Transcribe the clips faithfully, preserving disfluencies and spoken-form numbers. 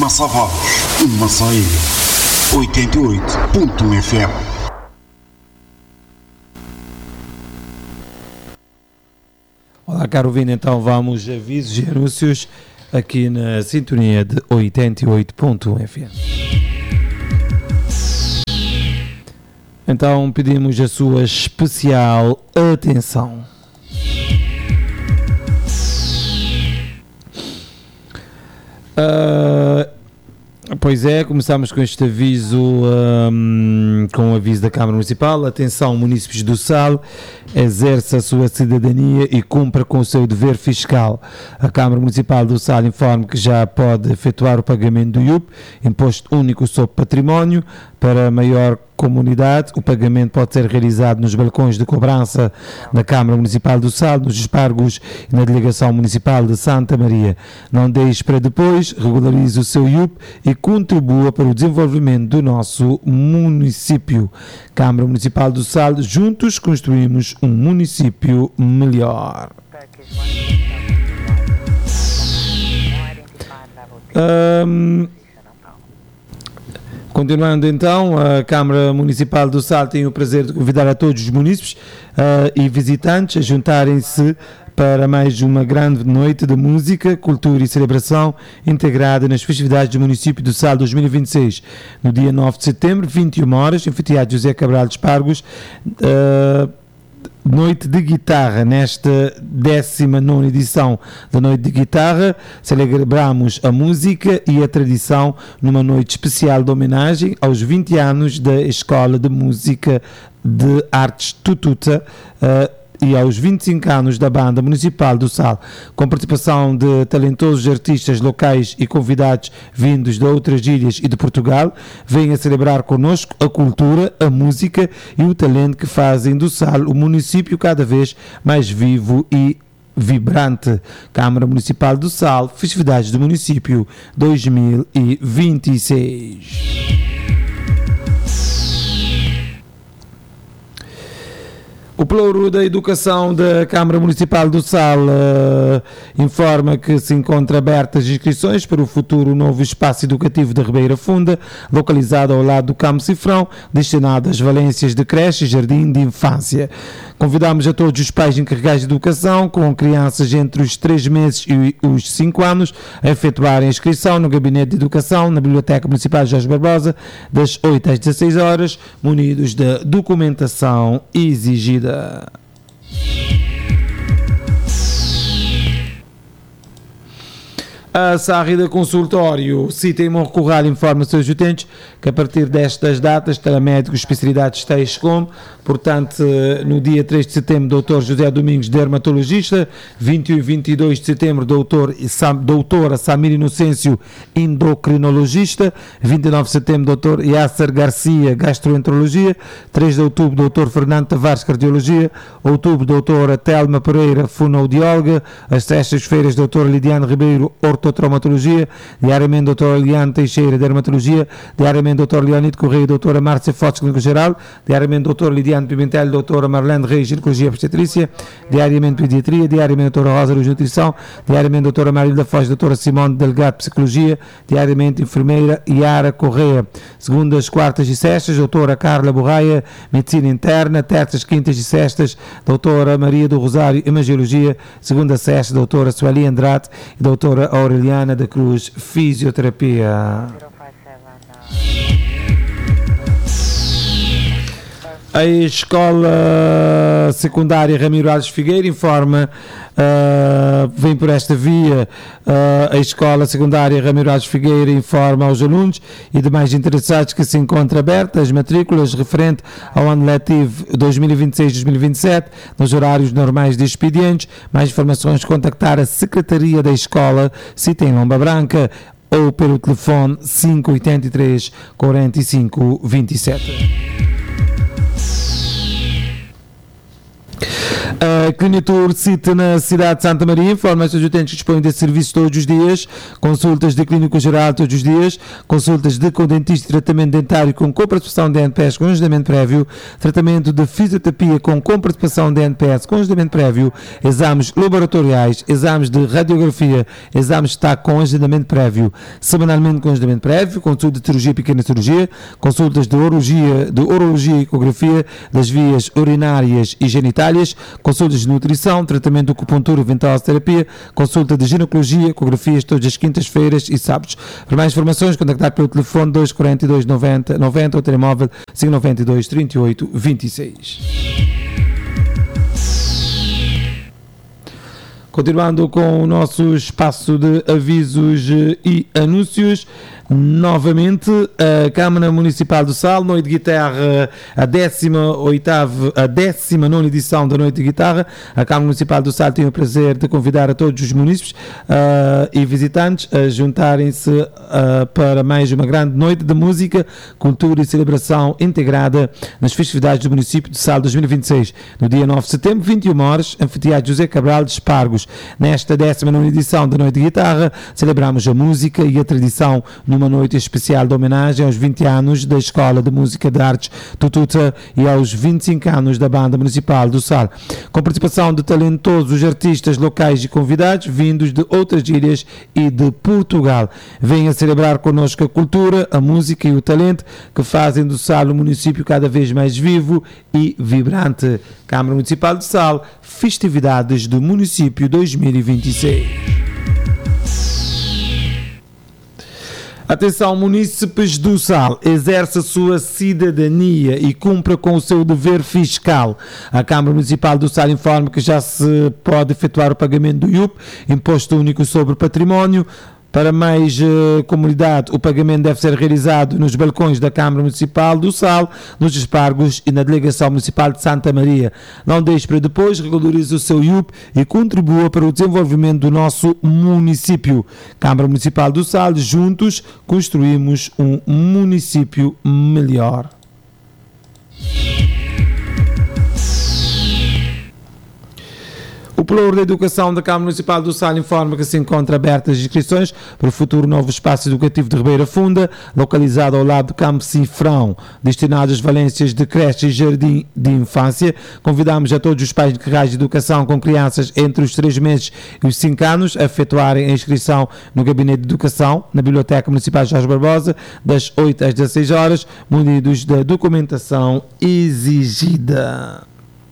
Massavados, Massaí, oitenta e oito ponto um F M. Olá, caro ouvinte, então vamos a avisos e anúncios aqui na sintonia de oitenta e oito ponto um F M. Então pedimos a sua especial atenção. Uh, pois é, começamos com este aviso, um, com o aviso da Câmara Municipal. Atenção, munícipes do Sal, exerça a sua cidadania e cumpra com o seu dever fiscal. A Câmara Municipal do Sal informa que já pode efetuar o pagamento do I U P, Imposto Único sobre Património. Para maior comunidade, o pagamento pode ser realizado nos balcões de cobrança da Câmara Municipal do Sal, nos espargos e na Delegação Municipal de Santa Maria. Não deixe para depois, regularize o seu I U P e contribua para o desenvolvimento do nosso município. Câmara Municipal do Sal, juntos construímos um município melhor. Um, Continuando então, a Câmara Municipal do Sal tem o prazer de convidar a todos os munícipes uh, e visitantes a juntarem-se para mais uma grande noite de música, cultura e celebração integrada nas festividades do município do Sal dois mil e vinte e seis. No dia nove de setembro, vinte e uma horas, anfiteatro José Cabral de Espargos, uh, Noite de Guitarra. Nesta décima nona edição da Noite de Guitarra, celebramos a música e a tradição numa noite especial de homenagem aos vinte anos da Escola de Música de Artes Tututa uh, e aos vinte e cinco anos da Banda Municipal do Sal, com participação de talentosos artistas locais e convidados vindos de outras ilhas e de Portugal. Venha celebrar connosco a cultura, a música e o talento que fazem do Sal o município cada vez mais vivo e vibrante. Câmara Municipal do Sal, festividades do município dois mil e vinte e seis. O Pluro da Educação da Câmara Municipal do Sal uh, informa que se encontram abertas inscrições para o futuro novo espaço educativo da Ribeira Funda, localizado ao lado do Campo Cifrão, destinado às valências de creche e jardim de infância. Convidamos a todos os pais encarregados de educação com crianças entre os três meses e os cinco anos a efetuarem a inscrição no Gabinete de Educação, na Biblioteca Municipal Jorge Barbosa, das oito às dezasseis horas, munidos da documentação exigida. A Sárrida Consultório, Cita em Morcorral, informa seus utentes que a partir destas datas terá médicos especialidades tais como, portanto, no dia três de setembro, doutor José Domingos, dermatologista, vinte e um e vinte e dois de setembro, doutor, doutora Samir Inocêncio, endocrinologista, vinte e nove de setembro, doutor Yasser Garcia, gastroenterologia, três de outubro, doutor Fernando Tavares, cardiologia, outubro, doutora Telma Pereira, fonoaudióloga, as sextas-feiras, doutora Lidiane Ribeiro, ortotraumatologia, diariamente doutora Eliane Teixeira, dermatologia, diariamente doutor Leonide Correia, doutora Márcia Fotos, clínico geral, diariamente doutora Lidiane Pimentel, doutora Marlene Reis, ginecologia obstetrícia, diariamente pediatria, diariamente doutora Rosa Luz, nutrição, diariamente doutora Marília Foz, doutora Simone Delgado, psicologia, diariamente enfermeira Yara Correia, segundas, quartas e sextas, doutora Carla Borraia, medicina interna, terças, quintas e sextas, doutora Maria do Rosário, imagiologia, segunda sexta, doutora Sueli Andrade e doutora Aureliana da Cruz, fisioterapia. A Escola Secundária Ramiro Alves Figueira informa, uh, vem por esta via, uh, a Escola Secundária Ramiro Alves Figueira informa aos alunos e demais interessados que se encontra aberta as matrículas referente ao ano letivo dois mil e vinte e seis dois mil e vinte e sete, nos horários normais de expedientes. Mais informações, contactar a Secretaria da Escola, Cita em Lomba Branca, ou pelo telefone cinco oito três, quatro cinco dois sete. A Clinitur City na cidade de Santa Maria informa aos seus utentes que dispõem de serviços todos os dias, consultas de clínico geral todos os dias, consultas de com dentista e tratamento dentário com comparticipação de N P S com agendamento prévio, tratamento de fisioterapia com comparticipação de N P S com agendamento prévio, exames laboratoriais, exames de radiografia, exames de tac com agendamento prévio, semanalmente com agendamento prévio, consulta de cirurgia e pequena cirurgia, consultas de urologia, de urologia e ecografia das vias urinárias e genitálias, consultas de nutrição, tratamento de acupuntura e ventosa-terapia, consulta de ginecologia, ecografias todas as quintas-feiras e sábados. Para mais informações, contactar pelo telefone dois quarenta e dois noventa noventa ou telemóvel cinco nove dois trinta e oito vinte e seis. Continuando com o nosso espaço de avisos e anúncios, novamente a Câmara Municipal do Sal, Noite de Guitarra, a décima oitava, a décima nona edição da Noite de Guitarra. A Câmara Municipal do Sal tem o prazer de convidar a todos os munícipes uh, e visitantes a juntarem-se uh, para mais uma grande noite de música, cultura e celebração integrada nas festividades do município de Sal dois mil e vinte e seis. No dia nove de setembro, vinte e uma horas, Anfiteatro José Cabral de Espargos. Nesta décima nona edição da Noite de Guitarra, celebramos a música e a tradição numa noite especial de homenagem aos vinte anos da Escola de Música de Artes Tututa e aos vinte e cinco anos da Banda Municipal do Sal, com participação de talentosos artistas locais e convidados vindos de outras ilhas e de Portugal. Venha celebrar connosco a cultura, a música e o talento que fazem do Sal um município cada vez mais vivo e vibrante. Câmara Municipal do Sal, festividades do município dois mil e vinte e seis. Atenção, munícipes do Sal, exerce a sua cidadania e cumpra com o seu dever fiscal. A Câmara Municipal do Sal informa que já se pode efetuar o pagamento do I U P, Imposto Único sobre Património. Para mais uh, comunidade, o pagamento deve ser realizado nos balcões da Câmara Municipal do Sal, nos Espargos e na Delegação Municipal de Santa Maria. Não deixe para depois, regularize o seu I U P e contribua para o desenvolvimento do nosso município. Câmara Municipal do Sal, juntos construímos um município melhor. O Pluro da Educação da Câmara Municipal do Sal informa que se encontra abertas as inscrições para o futuro novo espaço educativo de Ribeira Funda, localizado ao lado do Campo Cifrão, destinado às valências de creche e jardim de infância. Convidamos a todos os pais de carreiras de educação com crianças entre os três meses e os cinco anos a efetuarem a inscrição no Gabinete de Educação, na Biblioteca Municipal Jorge Barbosa, das oito às dezasseis horas, munidos da documentação exigida.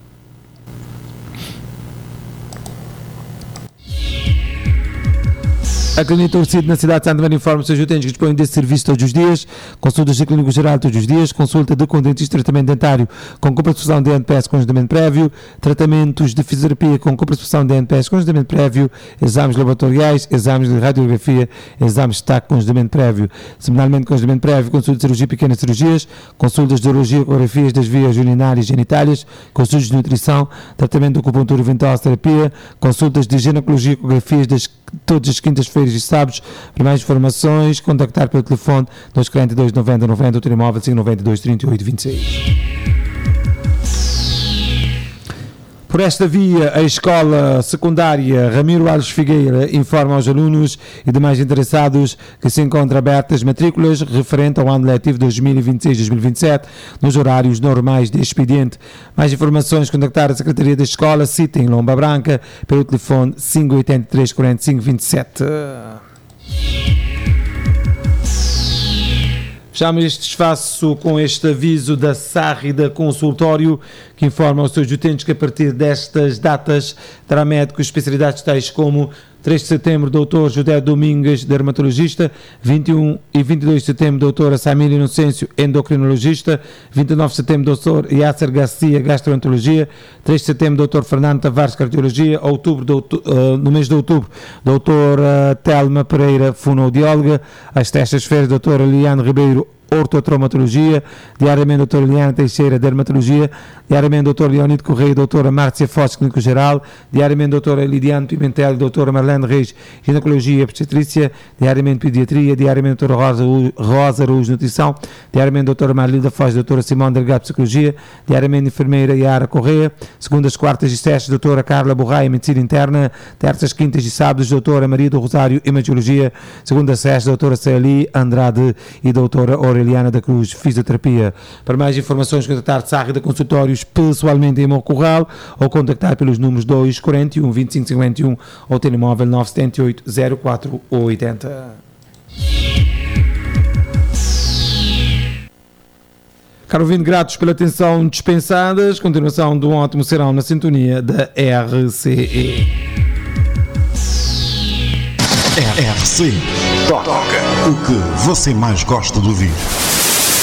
A Clínica Torcida na cidade de Santa Maria informa os seus utentes que dispõem desse serviço todos os dias, consultas de clínico geral todos os dias, consulta de com dentista e tratamento dentário com comparticipação de N P S com agendamento prévio, tratamentos de fisioterapia com comparticipação de N P S com agendamento prévio, exames laboratoriais, exames de radiografia, exames de tac com agendamento prévio, semanalmente com agendamento prévio, consulta de cirurgia e pequenas cirurgias, consultas de urologia e ecografias das vias urinárias e genitálias, consultas de nutrição, tratamento de acupuntura e ventosa-terapia, consultas de ginecologia e ecografias das todas as quintas-feiras e sábados. Para mais informações, contactar pelo telefone dois quarenta e dois noventa noventa ou telemóvel cinco nove dois trinta e oito vinte e seis. Por esta via, a Escola Secundária Ramiro Alves Figueira informa aos alunos e demais interessados que se encontram abertas matrículas referente ao ano letivo dois mil e vinte e seis dois mil e vinte e sete nos horários normais de expediente. Mais informações, contactar a Secretaria da Escola, Cita em Lomba Branca, pelo telefone cinco oito três quatro cinco dois sete. Fechamos este espaço com este aviso da Sárrida Consultório, que informa aos seus utentes que a partir destas datas terá médicos especialidades tais como três de setembro, doutor José Domingues, dermatologista, vinte e um e vinte e dois de setembro, doutora Samira Inocêncio, endocrinologista, vinte e nove de setembro, doutor Yasser Garcia, gastroenterologia, três de setembro, doutor Fernando Tavares, cardiologia, outubro, doutor, uh, no mês de outubro, doutora Telma Pereira, fonoaudióloga, às terças-feiras, doutora Liane Ribeiro, Ortotraumatologia, diariamente doutora Eliana Teixeira, Dermatologia, diariamente doutor Leonide Correia, doutora Márcia Foz, Clínico Geral, diariamente doutora Lidiane Pimentel, doutora Marlene Reis, Ginecologia e Obstetrícia, diariamente Pediatria, diariamente doutora Rosa, Rosa Araújo, Nutrição, diariamente doutora Marilda Foz, doutora Simone Delgado, Psicologia, diariamente enfermeira Yara Correia, segundas, quartas e sextas, doutora Carla Borraia, Medicina Interna, terças, quintas e sábados, doutora Maria do Rosário, Imagiologia, segunda, sexta, doutora Celi Andrade e doutora Aureliana da Cruz, Fisioterapia. Para mais informações, contactar Sarri da Consultórios pessoalmente em Morcorral ou contactar pelos números dois, quarenta e um, vinte e cinco, cinquenta e um ou telemóvel nove sete oito, zero quatro oito zero. Caro ouvinte, gratos pela atenção dispensadas. Continuação de um ótimo serão na sintonia da R C E. R C. Toca o que você mais gosta de ouvir.